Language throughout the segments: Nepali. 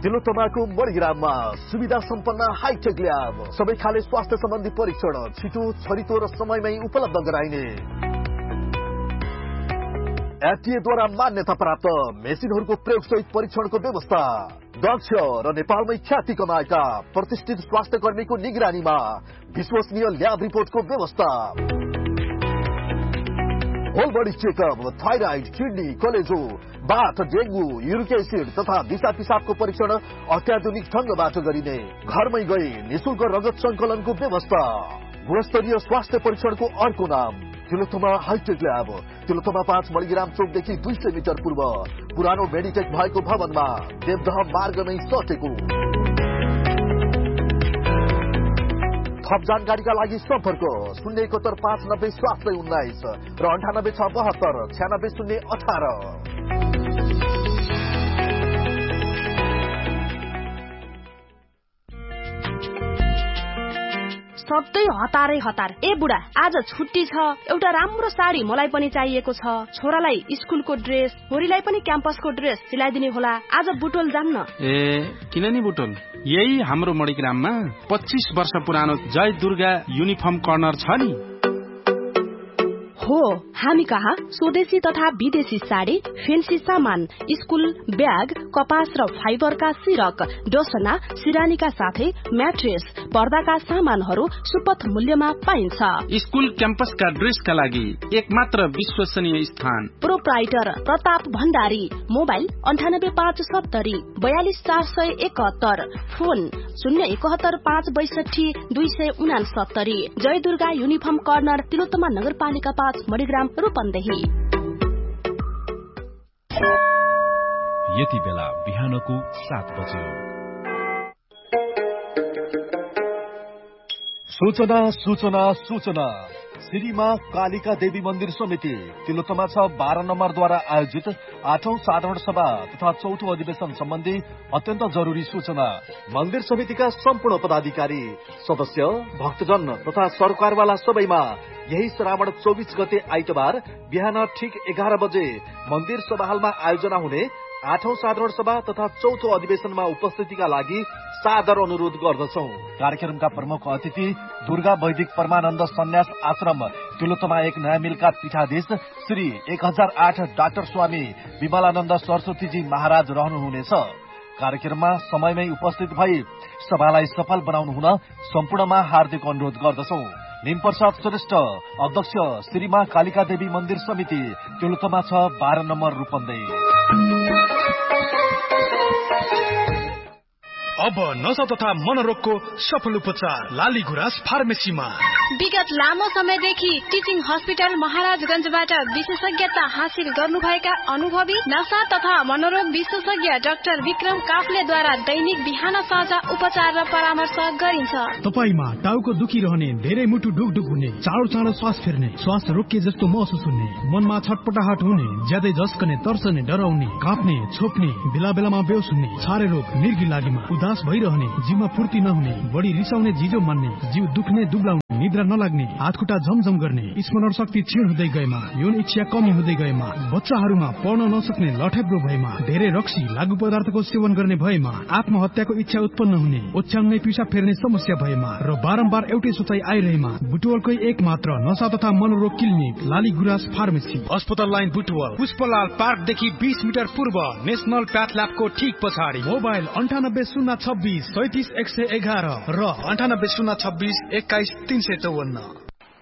तिलोत्तमाको मणिग्राममा सुविधा सम्पन्न हाईटेक ल्याब, सबै खाले स्वास्थ्य सम्बन्धी परीक्षण छिटो, छरितो र समयमै उपलब्ध गराइने। एफडीएद्वारा मान्यता प्राप्त मेसिनहरूको प्रयोगसहित परीक्षणको व्यवस्था, दक्ष र नेपालमै ख्याति कमाएका प्रतिष्ठित स्वास्थ्य कर्मीको निगरानीमा विश्वसनीय ल्याब रिपोर्टको व्यवस्था। Whole body checkup, thyroid, kidney, कलेजो, बाथ, डेंगू, यूरिक एसिड तथा दिशा पिसाबको परीक्षण अत्याधुनिक ढंगबाट गरिने। घरमै गई निशुल्क रगत संकलनको व्यवस्था। गुणस्तरीय स्वास्थ्य परीक्षणको अर्को नाम Tilottama hi tech lab, Tilottama 5 Manigram चोकदेखि 200 metre पूर्व पुरानो मेडिटेक भएको भवनमा देवदह मार्गमै सटेको। थप जानकारीका लागि सम्पर्क 071 590 719 र 98 672 96 018। सधैँ हतारै हतार। ए बुढा, आज छुट्टी छ, एउटा राम्रो साडी मलाई पनि चाहिएको छ। छोरालाई स्कुलको ड्रेस, छोरीलाई पनि क्याम्पसको ड्रेस सिलाइदिने होला। आज बुटोल जान्न। किन नि बुटोल? यही हाम्रो मणिग्राममा 25 वर्ष पुरानो जय दुर्गा युनिफर्म कर्नर छ नि। हो, हामी कहाँ स्वदेशी तथा विदेशी साडी, फेन्सी सामान, स्कुल ब्याग, कपास र फाइबरका सिरक, डोसना, सिरानीका साथै म्याट्रेस, पर्दाका सामानहरू सुपथ मूल्यमा पाइन्छ। स्कुल क्याम्पसका ड्रेसका लागि एकमात्र विश्वसनीय स्थान। Proprietor Pratap Bhandari. Mobile 98570 42 471, phone 071 562 269। जय दुर्गा युनिफर्म कर्नर, तिलोत्तमा नगरपालिका 5 मणिग्राम, रूपन्देही। यति बेला बिहानको 7 बज्यो। सूचना सूचना सूचना। श्रीमा कालिका देवी मन्दिर समिति तिलोत्तमा 12 नम्बरद्वारा आयोजित 8औं साधारण सभा तथा 4थो अधिवेशन सम्बन्धी अत्यन्त जरुरी सूचना। मन्दिर समितिका सम्पूर्ण पदाधिकारी, सदस्य, भक्तजन तथा सरकारवाला सबैमा यही श्रावण 24 गते आइतबार बिहान ठीक 11 बजे मन्दिर सभाहालमा आयोजना हुने 8औं साधारण सभा तथा 4थो अधिवेशनमा उपस्थितिका लागि सादर अनुरोध गर्दछौं। कार्यक्रमका प्रमुख अतिथि दुर्गा वैदिक परमानन्द सन्यास आश्रम तिलोत्तमा 1 नयाँ मिलका पीठाधीश श्री 1008 डाक्टर स्वामी विमलानन्द सरस्वतीजी महाराज रहनुहुनेछ। कार्यक्रममा समयमै उपस्थित भई सभालाई सफल बनाउनु हुन सम्पूर्णमा हार्दिक अनुरोध गर्दछौं। निमप्रसाद श्रेष्ठ, अध्यक्ष, श्रीमा कालिका देवी मन्दिर समिति तिलोत्तमा 12 नम्बर, रूपन्देही। अब नशा तथा मनोरोगको सफल उपचार लाली गुराँस फार्मेसीमा। विगत लामो समयदेखि टिचिङ हस्पिटल महाराजगञ्जबाट विशेषज्ञता हासिल गर्नुभएका अनुभवी नशा तथा मनोरोग विशेषज्ञ डाक्टर विक्रम काफ्लेद्वारा दैनिक बिहान साँझ उपचार र परामर्श गरिन्छ। तपाईमा टाउको दुखिरहने, धेरै मुटु ढुकढुक हुने, चाँडो श्वास फेर्ने, श्वास रोकिए जस्तो महसुस हुने, मनमा छटपटाहट हुने, ज्यादै झस्कने, तर्सने, डराउने, काँप्ने, छोप्ने, बेला बेलामा बेहोस हुने, छारे रोग, मिर्गी लागेमा, उदास भइरहने, जिउमा फुर्ती नहुने, बढी रिसाउने, जिजो मान्ने, जिउ दुख्ने, दुब्लाउने, निद्रा नलाग्ने, हातखुट्टा झमझम गर्ने, स्मरण शक्ति क्षीण हुँदै गएमा, यौन इच्छा कमी हुँदै गएमा, बच्चाहरूमा पढ्न नसक्ने, लठेब्रो भएमा, धेरै रक्सी लागु पदार्थको सेवन गर्ने भएमा, आत्महत्याको इच्छा उत्पन्न हुने, ओछ्याङ्ने, पिसाब फेर्ने समस्या भएमा र बारम्बार एउटै सोचाइ आइरहेमा बुटवलकै एक मात्र नशा तथा मनोरोग क्लिनिक लाली गुराँस फार्मेसी। अस्पताल लाइन बुटवल, पुष्पलाल पार्कदेखि 20 मिटर पूर्व, नेशनल प्याथ ल्याबको ठीक पछाडि। मोबाइल 98 026 37 111 र 98 026 21 354।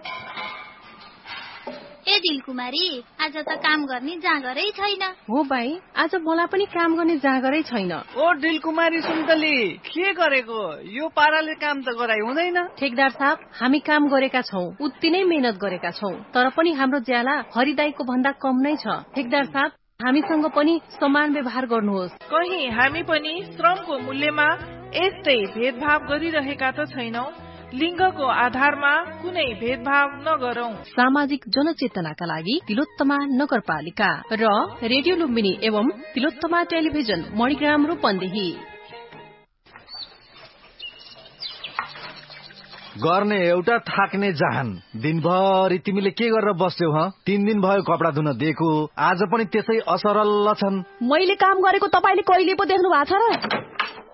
ए दिलकुमारी, आज त काम गर्ने जाँगरै छैन। हो भाइ, आज मलाई पनि काम गर्ने जाँगरै छैन। ओ दिलकुमारी सुन्तली, के गरेको? यो पाराले काम त गराइ हुँदैन। ठेकदार साहब, हामी काम गरेका छौं, उत्ति नै मेहनत गरेका छौं, तर पनि हाम्रो ज्याला हरिदाईको भन्दा कम नै छ। ठेकदार साहब, हामीसँग पनि समान व्यवहार गर्नुहोस्। कहीं हामी पनि श्रमको मूल्यमा यस्तै भेदभाव गरिरहेका त छैनौं। लिङ्गको आधारमा कुनै भेदभाव नगरौं। सामाजिक जनचेतनाका लागि तिलोत्तमा नगरपालिका र रेडियो लुम्बिनी एवं तिलोत्तमा टेलिभिजन मणिग्राम, रूपन्देही। गर्ने एउटा, थाक्ने जहान। दिनभरि तिमीले के गरेर बस्यौ? 3 दिन भयो कपडा धुन दिएको, आज पनि त्यसै असरल छन्। मैले काम गरेको तपाईले कहिले पो देख्नु भएको छ र?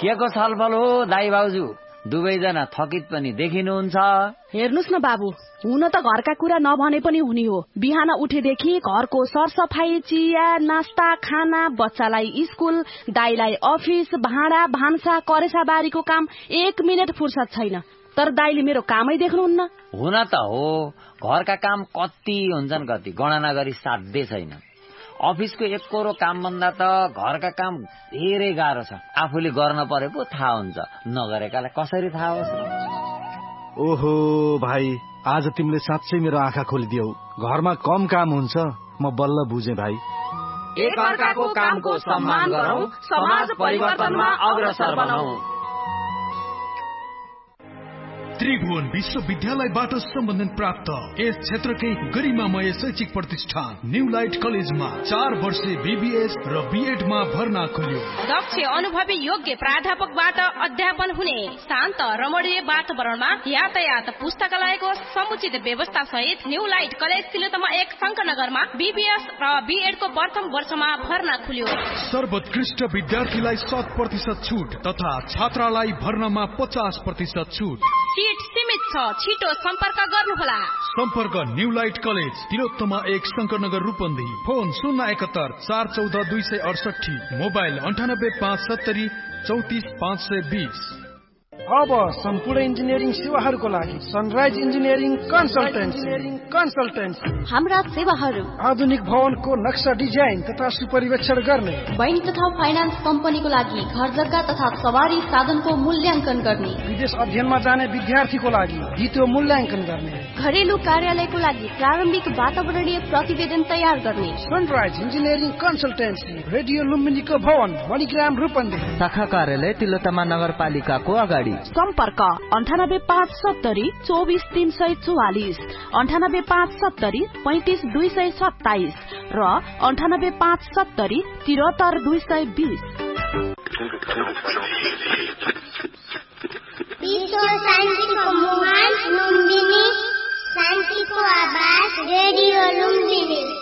के को छलफल हो दाइ भाउजू? दुवैजना थकित पनि देखिनुहुन्छ। हेर्नुस् न बाबु, हुन त घरका कुरा नभने पनि हुने हो। बिहान उठेदेखि घरको सरसफाई, चिया, नास्ता, खाना, बच्चालाई स्कुल, दाइलाई अफिस, भाँडा भान्सा, करेसा बारीको काम, 1 मिनेट फुर्सद छैन। तर दाइले मेरो कामै देख्नुहुन्न। हुन त हो, घरका काम कति हुन्छन् कति गणना गरी साध्य छैन। अफिसको एक कोरो काम भन्दा त घरका काम धेरै गाह्रो छ। आफूले गर्न परेको थाहा हुन्छ, नगरेकालाई कसरी थाहा होस् र? ओहो भाइ, आज तिमीले साँच्चै मेरो आँखा खोलिदियौ। घरमा कम काम हुन्छ, म बल्ल बुझेँ भाइ। एक अर्काको कामको सम्मान गरौँ, समाज परिवर्तनमा अग्रसर बनाऊ। त्रिभुवन विश्वविद्यालयबाट सम्बन्धन प्राप्त यस क्षेत्रकै गरिमामय शैक्षिक प्रतिष्ठान न्यू लाइट कलेजमा 4 वर्षे बीबीएस र बीएड मा भर्ना खुल्यो। दक्ष अनुभवी योग्य प्राध्यापकबाट अध्यापन हुने, शान्त रमणीय वातावरणमा यातायात, पुस्तकालयको समुचित व्यवस्था सहित new light college Tilottama 1 शङ्करनगरमा BBS र बीएड को प्रथम वर्षमा भर्ना खुल्यो। सर्वोत्कृष्ट विद्यार्थीलाई 100% छुट तथा छात्रालाई भर्नामा 50% छुट। सीट सीमित छ, छिटो सम्पर्क गर्नुहोला। सम्पर्क new light college Tilottama 1 शङ्करनगर रूपन्दी। Phone 071 414 268, mobile 98 570 34 520। अब सम्पूर्ण इन्जिनियरिङ सेवाहरूको लागि सनराइज इन्जिनियरिङ कन्सल्टेन्सी। हाम्रा सेवाहरू आधुनिक भवनको नक्सा डिजाइन तथा सुपरिवेक्षण गर्ने, बैंक तथा फाइनान्स कम्पनीको लागि घर जग्गा तथा सवारी साधनको मूल्याङ्कन गर्ने, विदेश अध्ययनमा जाने विद्यार्थीको लागि द्वितीय मूल्याङ्कन गर्ने, घरेलु कार्यालयको लागि प्रारम्भिक वातावरणीय प्रतिवेदन तयार गर्ने। सनराइज इन्जिनियरिङ कन्सल्टेन्सी, रेडियो लुम्बिनीको भवन, मणिग्राम रूपन्दी। शाखा कार्यालय तिलोत्तमा नगरपालिकाको अगाडि। सम्पर्क 98 570 24 344, 98 570 35 227 र 98 570 73 220। विश्व शान्तिको मुहान लुम्बिनी, शान्तिको आवाज रेडियो लुम्बिनी।